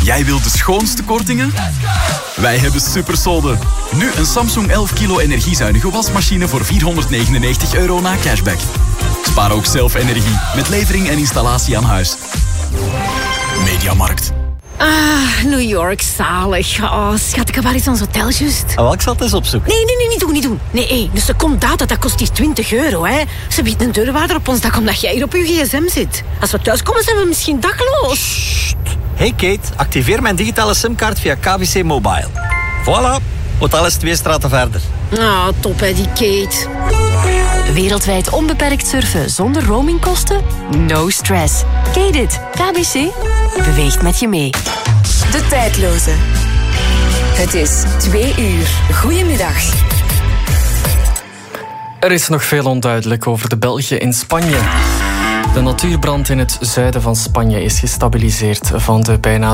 Jij wilt de schoonste kortingen? Wij hebben Supersolde. Nu een Samsung 11 kilo energiezuinige wasmachine voor €499 na cashback. Spaar ook zelf energie met levering en installatie aan huis. Mediamarkt. New York, zalig. Oh, schat, waar is ons hotel juist? Wel, ik zal het eens opzoeken. Nee, niet doen. Nee, een secondaat, dat kost hier €20, hè. Ze biedt een deurwaarder op ons dak omdat jij hier op je gsm zit. Als we thuiskomen, zijn we misschien dakloos. Hey Kate, activeer mijn digitale simkaart via KBC Mobile. Voilà, hotel is 2 straten verder. Top hè, die Kate. Wereldwijd onbeperkt surfen zonder roamingkosten? No stress. Kate it. KBC beweegt met je mee. De tijdloze. Het is 2 uur. Goedemiddag. Er is nog veel onduidelijk over de Belgen in Spanje. De natuurbrand in het zuiden van Spanje is gestabiliseerd. Van de bijna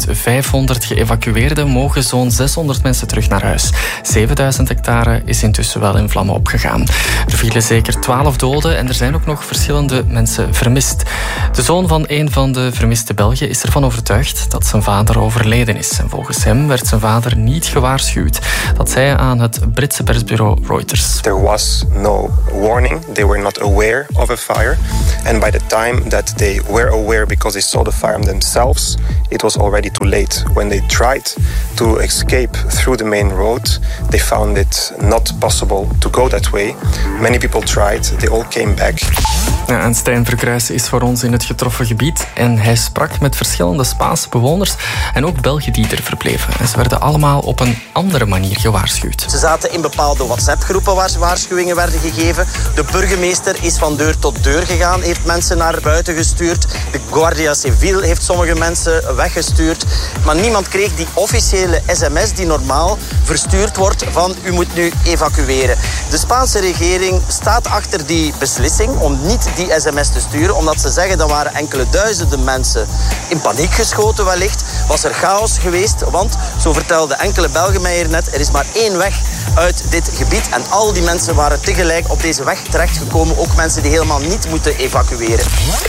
1500 geëvacueerden mogen zo'n 600 mensen terug naar huis. 7000 hectare is intussen wel in vlammen opgegaan. Er vielen zeker 12 doden en er zijn ook nog verschillende mensen vermist. De zoon van een van de vermiste Belgen is ervan overtuigd dat zijn vader overleden is. En volgens hem werd zijn vader niet gewaarschuwd. Dat zei hij aan het Britse persbureau Reuters. There was no warning. They were not aware of a fire. And by the time that they were aware because they saw the fire themselves, it was already too late. When they tried to escape through the main road, they found it not possible to go that way. Many people tried, they all came back. Ja, en Stijn Verkruijsen is voor ons in het getroffen gebied en hij sprak met verschillende Spaanse bewoners en ook Belgen die er verbleven. En ze werden allemaal op een andere manier gewaarschuwd. Ze zaten in bepaalde WhatsApp-groepen waar waarschuwingen werden gegeven. De burgemeester is van deur tot deur gegaan, heeft mensen naar buiten gestuurd. De Guardia Civil heeft sommige mensen weggestuurd. Maar niemand kreeg die officiële sms die normaal verstuurd wordt van u moet nu evacueren. De Spaanse regering staat achter die beslissing om niet die sms te sturen, omdat ze zeggen dat waren enkele duizenden mensen in paniek geschoten wellicht. Was er chaos geweest, want zo vertelde enkele Belgen mij hier net, er is maar 1 weg uit dit gebied en al die mensen waren tegelijk op deze weg terechtgekomen, ook mensen die helemaal niet moeten evacueren.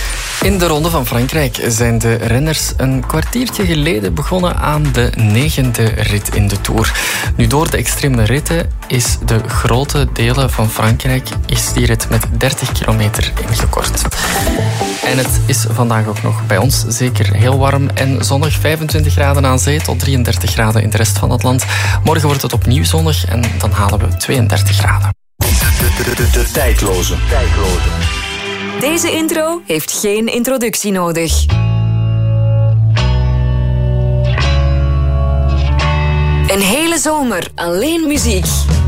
In de Ronde van Frankrijk zijn de renners een kwartiertje geleden begonnen aan de 9e rit in de Tour. Nu, door de extreme ritten is de grote delen van Frankrijk is die rit met 30 kilometer ingekort. En het is vandaag ook nog bij ons zeker heel warm en zonnig. 25 graden aan zee tot 33 graden in de rest van het land. Morgen wordt het opnieuw zonnig en dan halen we 32 graden. De tijdloze. Deze intro heeft geen introductie nodig. Een hele zomer alleen muziek.